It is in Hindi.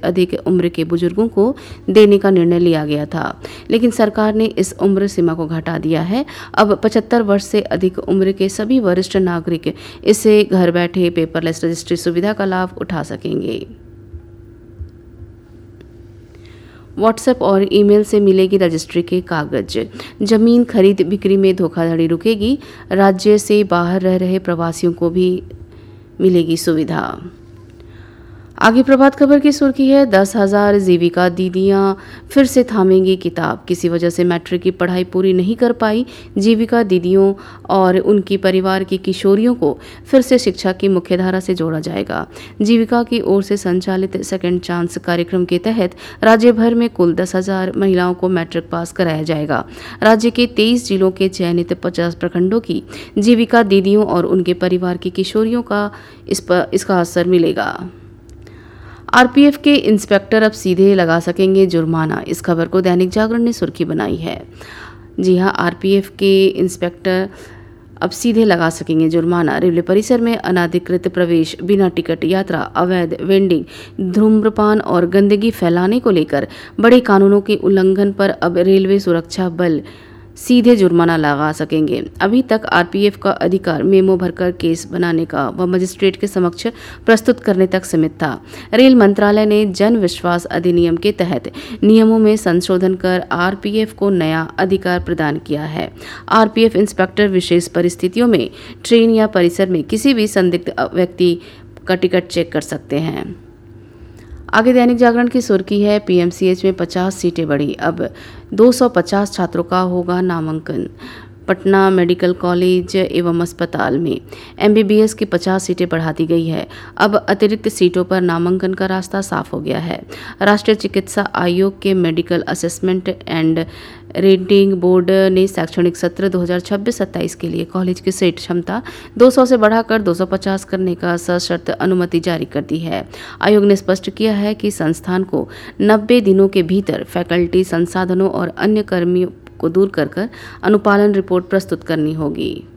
अधिक उम्र के बुजुर्गों को देने का निर्णय लिया गया था, लेकिन सरकार ने इस उम्र सीमा को घटा दिया है। अब 75 वर्ष से अधिक उम्र के सभी वरिष्ठ नागरिक इससे घर बैठे पेपरलेस रजिस्ट्री सुविधा का लाभ उठा सकेंगे। व्हाट्सएप और ईमेल से मिलेगी रजिस्ट्री के कागज। जमीन खरीद बिक्री में धोखाधड़ी रुकेगी। राज्य से बाहर रह रहे प्रवासियों को भी मिलेगी सुविधा। आगे प्रभात खबर की सुर्खी है 10,000 जीविका दीदियां फिर से थामेंगी किताब। किसी वजह से मैट्रिक की पढ़ाई पूरी नहीं कर पाई जीविका दीदियों और उनकी परिवार की किशोरियों को फिर से शिक्षा की मुख्यधारा से जोड़ा जाएगा। जीविका की ओर से संचालित सेकंड चांस कार्यक्रम के तहत राज्य भर में कुल 10,000 महिलाओं को मैट्रिक पास कराया जाएगा। राज्य के 23 जिलों के चयनित 50 प्रखंडों की जीविका दीदियों और उनके परिवार की किशोरियों का इसका असर मिलेगा। आरपीएफ के इंस्पेक्टर अब सीधे लगा सकेंगे जुर्माना। इस खबर को दैनिक जागरण ने सुर्खी बनाई है। जी हां, आरपीएफ के इंस्पेक्टर अब सीधे लगा सकेंगे जुर्माना। रेलवे परिसर में अनाधिकृत प्रवेश, बिना टिकट यात्रा, अवैध वेंडिंग, धूम्रपान और गंदगी फैलाने को लेकर बड़े कानूनों के उल्लंघन पर अब रेलवे सुरक्षा बल सीधे जुर्माना लगा सकेंगे। अभी तक आरपीएफ का अधिकार मेमो भरकर केस बनाने का व मजिस्ट्रेट के समक्ष प्रस्तुत करने तक सीमित था। रेल मंत्रालय ने जन विश्वास अधिनियम के तहत नियमों में संशोधन कर आरपीएफ को नया अधिकार प्रदान किया है। आरपीएफ इंस्पेक्टर विशेष परिस्थितियों में ट्रेन या परिसर में किसी भी संदिग्ध व्यक्ति का टिकट चेक कर सकते हैं। आगे दैनिक जागरण की सुर्खी है पीएमसीएच में 50 सीटें बढ़ी। अब 250 छात्रों का होगा नामांकन। पटना मेडिकल कॉलेज एवं अस्पताल में एमबीबीएस की 50 सीटें बढ़ा दी गई है। अब अतिरिक्त सीटों पर नामांकन का रास्ता साफ हो गया है। राष्ट्रीय चिकित्सा आयोग के medical assessment and rating board ने शैक्षणिक सत्र 2026-27 के लिए कॉलेज की सीट क्षमता 200 से बढ़ाकर 250 करने का सशर्त अनुमति जारी कर दी है। आयोग ने स्पष्ट किया है कि संस्थान को 90 दिनों के भीतर फैकल्टी, संसाधनों और अन्य कर्मियों को दूर कर अनुपालन रिपोर्ट प्रस्तुत करनी होगी।